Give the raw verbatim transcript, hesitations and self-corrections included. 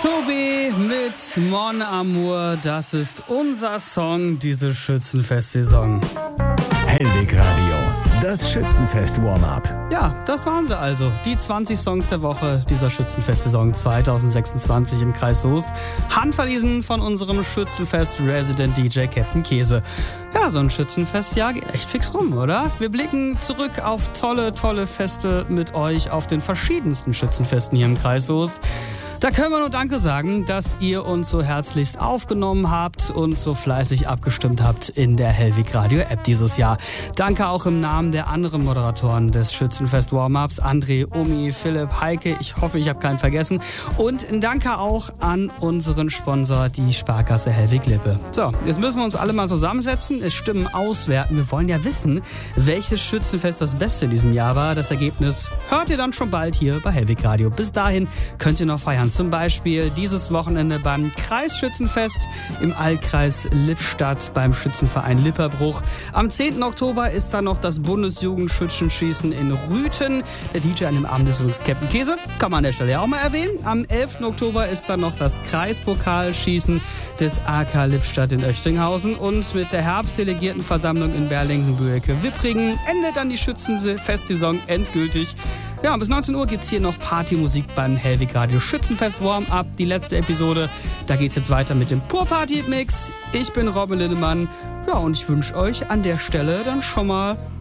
Tobi mit Mon Amour, das ist unser Song diese Schützenfest-Saison. Hellweg Radio, das Schützenfest-Warm-Up. Ja, das waren sie also, die zwanzig Songs der Woche dieser Schützenfest-Saison zwanzig sechsundzwanzig im Kreis Soest. Handverlesen von unserem Schützenfest-Resident-D J Captain Käse. Ja, so ein Schützenfestjahr geht echt fix rum, oder? Wir blicken zurück auf tolle, tolle Feste mit euch auf den verschiedensten Schützenfesten hier im Kreis Soest. Da können wir nur Danke sagen, dass ihr uns so herzlichst aufgenommen habt und so fleißig abgestimmt habt in der Hellweg Radio App dieses Jahr. Danke auch im Namen der anderen Moderatoren des Schützenfest Warm-Ups, André, Omi, Philipp, Heike, ich hoffe, ich habe keinen vergessen. Und danke auch an unseren Sponsor, die Sparkasse Hellweg Lippe. So, jetzt müssen wir uns alle mal zusammensetzen, es Stimmen auswerten. Wir wollen ja wissen, welches Schützenfest das Beste in diesem Jahr war. Das Ergebnis hört ihr dann schon bald hier bei Hellweg Radio. Bis dahin könnt ihr noch feiern. Zum Beispiel dieses Wochenende beim Kreisschützenfest im Altkreis Lippstadt beim Schützenverein Lipperbruch. Am zehnten Oktober ist dann noch das Bundesjugendschützenschießen in Rüthen. Der D J an dem Abend ist übrigens Captain Käse, kann man an der Stelle auch mal erwähnen. Am elften Oktober ist dann noch das Kreispokalschießen des A K Lippstadt in Oechtinghausen. Und mit der Herbstdelegiertenversammlung in Berlingsen-Bühlke-Wippringen endet dann die Schützenfestsaison endgültig. Ja, und bis neunzehn Uhr gibt's hier noch Partymusik beim Hellweg Radio Schützenfest Warm-Up. Die letzte Episode, da geht's jetzt weiter mit dem Pur Party Mix. Ich bin Robin Lindemann. Ja, und ich wünsche euch an der Stelle dann schon mal